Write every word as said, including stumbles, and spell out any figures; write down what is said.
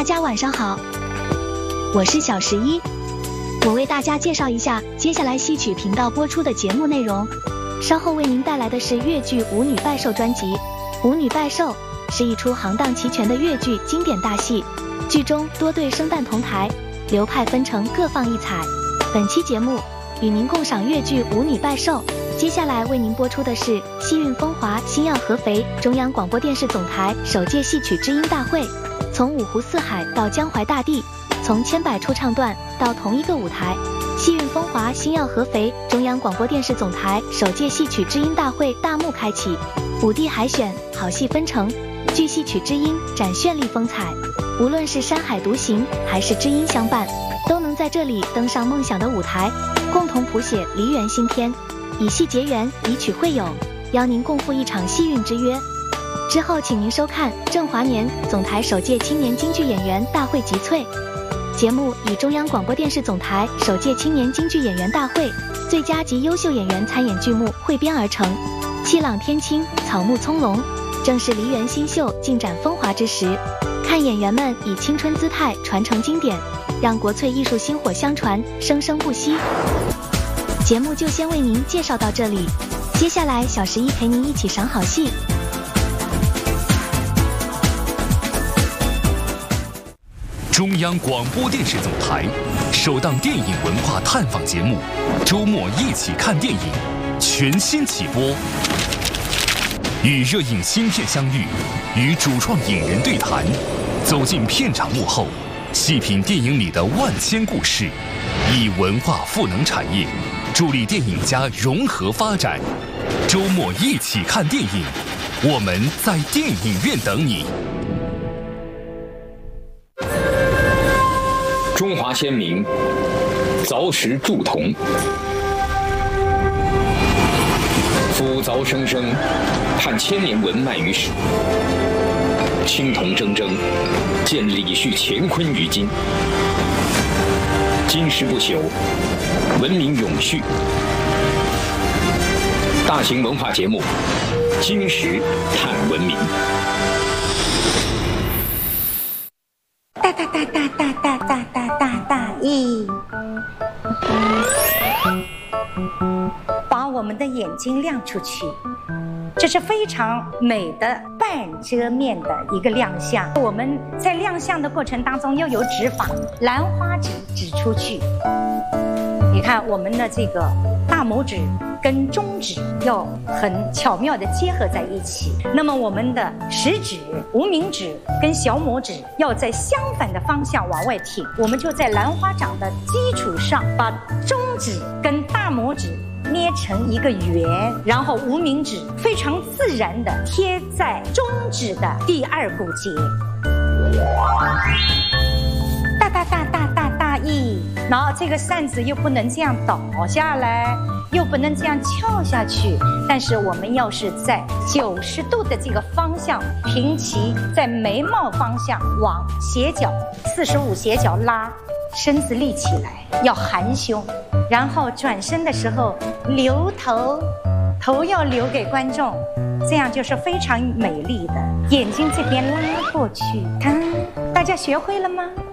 家晚上好，我是小十一，我为大家介绍一下接下来戏曲频道播出的节目内容。稍后为您带来的是粤剧《舞女拜寿》专辑。《舞女拜寿》是一出行当齐全的粤剧经典大戏，剧中多对生旦同台，流派分成各放异彩。本期节目与您共赏粤剧《舞女拜寿》。接下来为您播出的是戏韵风华，心要合肥中央广播电视总台首届戏曲知音大会。从五湖四海到江淮大地，从千百处唱段到同一个舞台，戏韵风华，心要合肥中央广播电视总台首届戏曲知音大会大幕开启，五地海选，好戏纷呈，剧戏曲知音展绚丽风采。无论是山海独行还是知音相伴，都能在这里登上梦想的舞台，共同谱写梨园新篇，以戏结缘，以曲会友，邀您共赴一场戏韵之约。之后请您收看郑华年总台首届青年京剧演员大会集萃。节目以中央广播电视总台首届青年京剧演员大会最佳及优秀演员参演剧目汇编而成，气朗天清，草木葱茏，正是梨园新秀尽展风华之时。看演员们以青春姿态传承经典，让国粹艺术薪火相传，生生不息。节目就先为您介绍到这里，接下来小十一陪您一起赏好戏。 中央广播电视总台首档电影文化探访节目《周末一起看电影》全新起播，与热映新片相遇，与主创影人对谈，走进片场幕后，细品电影里的万千故事，以文化赋能产业，助力电影家融合发展。周末一起看电影，我们在电影院等你。 中华先民凿石铸铜，夫凿生生，探千年文脉于史。青铜铮铮，见李旭乾坤于今。今世不朽，文明永续。大型文化节目《今时探文明》。 大大大大大大大大大大意，把我们的眼睛亮出去，这是非常美的半遮面的一个亮相。我们在亮相的过程当中又有指法，兰花指指出去。你看我们的这个大拇指跟中指要很巧妙地结合在一起，那么我们的食指、无名指跟小拇指要在相反的方向往外挺，我们就在兰花掌的基础上，把中指跟大拇指捏成一个圆，然后无名指非常自然地贴在中指的第二骨节。大大大大大大意，然后这个扇子又不能这样倒下来，又不能这样翘下去，但是我们要是在九十度的这个方向平齐，在眉毛方向往斜角四十五斜角拉，身子立起来，要含胸，然后转身的时候留头，头要留给观众，这样就是非常美丽的。眼睛这边拉过去，看，大家学会了吗？